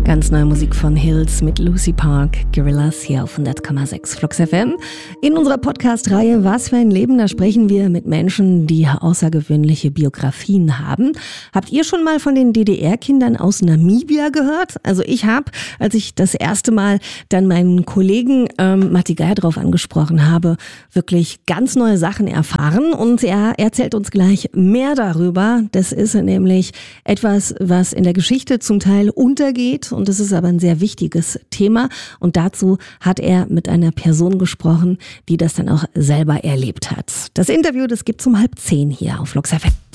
Ganz neue Musik von Hills mit Lucy Park, Gorillas hier auf 100,6 Flux FM. In unserer Podcast-Reihe Was für ein Leben, da sprechen wir mit Menschen, die außergewöhnliche Biografien haben. Habt ihr schon mal von den DDR-Kindern aus Namibia gehört? Also ich habe, als ich das erste Mal dann meinen Kollegen Matti Geier drauf angesprochen habe, wirklich ganz neue Sachen erfahren und er erzählt uns gleich mehr darüber. Das ist nämlich etwas, was in der Geschichte zum Teil untergeht. Und es ist aber ein sehr wichtiges Thema. Und dazu hat er mit einer Person gesprochen, die das dann auch selber erlebt hat. Das Interview, das gibt's um 9:30 hier auf Flux FM.